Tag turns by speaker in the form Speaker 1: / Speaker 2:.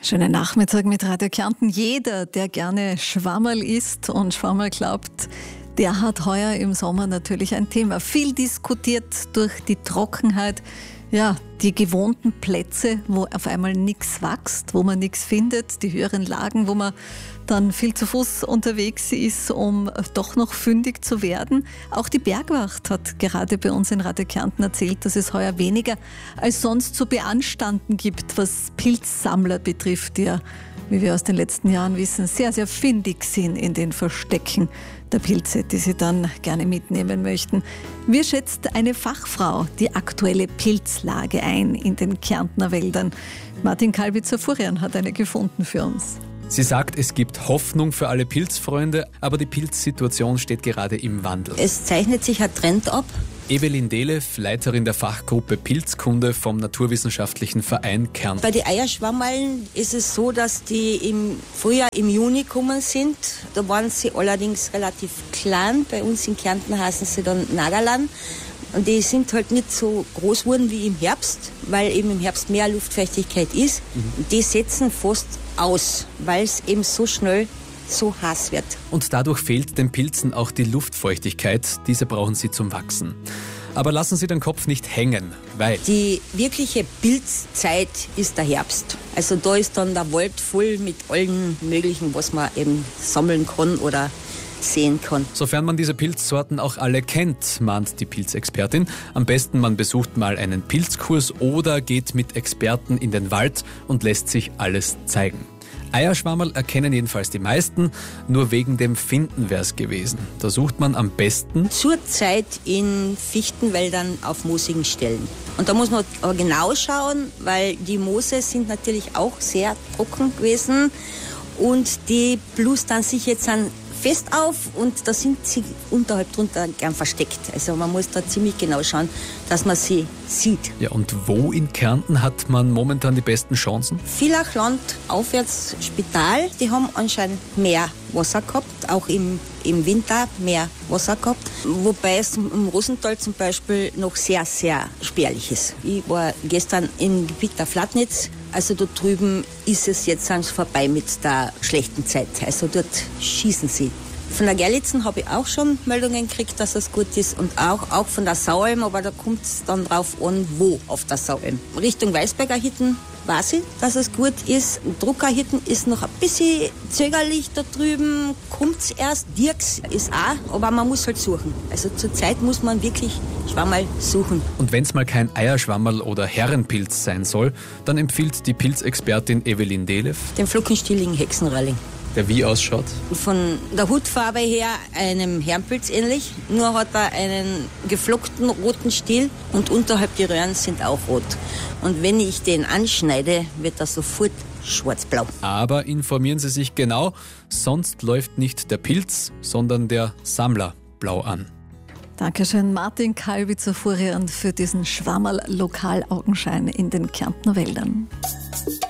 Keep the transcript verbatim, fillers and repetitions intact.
Speaker 1: Schönen Nachmittag mit Radio Kärnten. Jeder, der gerne Schwammerl isst und Schwammerl glaubt, der hat heuer im Sommer natürlich ein Thema. Viel diskutiert durch die Trockenheit. Ja, die gewohnten Plätze, wo auf einmal nichts wächst, wo man nichts findet, die höheren Lagen, wo man dann viel zu Fuß unterwegs ist, um doch noch fündig zu werden. Auch die Bergwacht hat gerade bei uns in Radio Kärnten erzählt, dass es heuer weniger als sonst zu beanstanden gibt, was Pilzsammler betrifft, die ja, wie wir aus den letzten Jahren wissen, sehr, sehr findig sind in den Verstecken der Pilze, die sie dann gerne mitnehmen möchten. Wie schätzt eine Fachfrau die aktuelle Pilzlage ein in den Kärntner Wäldern? Martin Kalbitzer-Furian hat eine gefunden für uns.
Speaker 2: Sie sagt, es gibt Hoffnung für alle Pilzfreunde, aber die Pilzsituation steht gerade im Wandel.
Speaker 3: Es zeichnet sich ein Trend ab.
Speaker 2: Evelyn Delev, Leiterin der Fachgruppe Pilzkunde vom Naturwissenschaftlichen Verein Kärnten.
Speaker 3: Bei den Eierschwammerln ist es so, dass die im Frühjahr, im Juni gekommen sind. Da waren sie allerdings relativ klein. Bei uns in Kärnten heißen sie dann Nagerlan. Und die sind halt nicht so groß geworden wie im Herbst, weil eben im Herbst mehr Luftfeuchtigkeit ist. Mhm. Die setzen fast aus, weil es eben so schnell so heiß wird.
Speaker 2: Und dadurch fehlt den Pilzen auch die Luftfeuchtigkeit. Diese brauchen sie zum Wachsen. Aber lassen Sie den Kopf nicht hängen, weil...
Speaker 3: Die wirkliche Pilzzeit ist der Herbst. Also da ist dann der Wald voll mit allen möglichen, was man eben sammeln kann oder sehen kann.
Speaker 2: Sofern man diese Pilzsorten auch alle kennt, mahnt die Pilzexpertin. Am besten man besucht mal einen Pilzkurs oder geht mit Experten in den Wald und lässt sich alles zeigen. Eierschwammerl erkennen jedenfalls die meisten, nur wegen dem Finden wäre es gewesen. Da sucht man am besten
Speaker 3: zurzeit in Fichtenwäldern auf moosigen Stellen. Und da muss man aber genau schauen, weil die Moose sind natürlich auch sehr trocken gewesen und die blustern sich jetzt an fest auf und da sind sie unterhalb drunter gern versteckt. Also man muss da ziemlich genau schauen, dass man sie sieht.
Speaker 2: Ja, und wo in Kärnten hat man momentan die besten Chancen?
Speaker 3: Villachland, aufwärts Spital, die haben anscheinend mehr Wasser gehabt, auch im, im Winter mehr Wasser gehabt. Wobei es im Rosental zum Beispiel noch sehr, sehr spärlich ist. Ich war gestern im Gebiet der Flatnitz. Also da drüben ist es jetzt vorbei mit der schlechten Zeit. Also dort schießen sie. Von der Gerlitzen habe ich auch schon Meldungen gekriegt, dass es gut ist. Und auch, auch von der Saualm, aber da kommt es dann drauf an, wo auf der Saualm. Richtung Weißberger Hitten weiß ich, dass es gut ist. Druckerhitten ist noch ein bisschen zögerlich da drüben. Kommt es erst. Dirks ist auch, aber man muss halt suchen. Also zurzeit muss man wirklich Schwammerl suchen.
Speaker 2: Und wenn es mal kein Eierschwammerl oder Herrenpilz sein soll, dann empfiehlt die Pilzexpertin Evelyn Delev
Speaker 3: den flockenstieligen Hexenralling.
Speaker 2: Der wie ausschaut?
Speaker 3: Von der Hutfarbe her einem Herrenpilz ähnlich, nur hat er einen geflockten roten Stiel und unterhalb die Röhren sind auch rot. Und wenn ich den anschneide, wird er sofort schwarzblau.
Speaker 2: Aber informieren Sie sich genau, sonst läuft nicht der Pilz, sondern der Sammler blau an.
Speaker 1: Dankeschön, Martin Kalbitzer-Furian, für diesen Schwammerl-Lokalaugenschein in den Kärntner Wäldern.